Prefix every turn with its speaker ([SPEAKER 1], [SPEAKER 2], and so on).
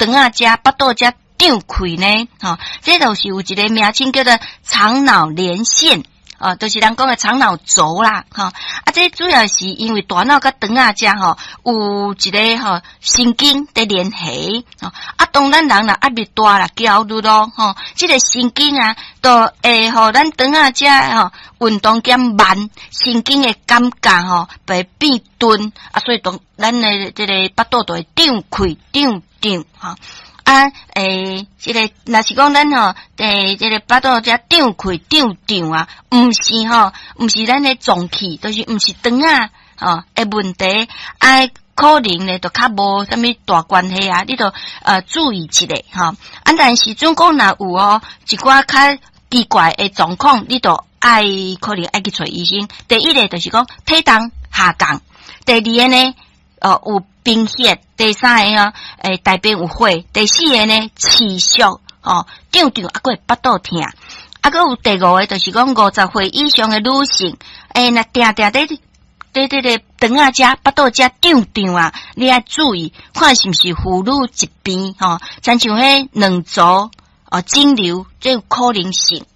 [SPEAKER 1] 肠啊遮巴肚遮胀开呢？这就是有一个名称叫做肠脑连线。就是人讲的肠脑轴啦，这主要是因为大脑甲肠啊遮有一个神经在联系，当咱人啦压力大啦焦虑咯，这个神经啊，都会咱肠啊遮运动减慢，神经的感觉会变钝，所以咱的这个巴肚就会胀开胀这个若是讲咱这个巴肚遮胀开胀啊，毋是咱的脏器，就是毋是肠啊的问题，可能呢就较无啥物大关系啊，你就注意一下但是总讲若有一寡较奇怪的状况，你就可能去找医生。第一个就是讲体重下降，第二个呢有贫血，第三个大便有火，第四个呢持续胀还巴肚痛，还有第五个就是讲50岁以上的女性，若定在肠啊遮巴肚遮胀啊，你要注意看是毋是妇女疾病，亲像迄卵巢肿瘤，这有可能性。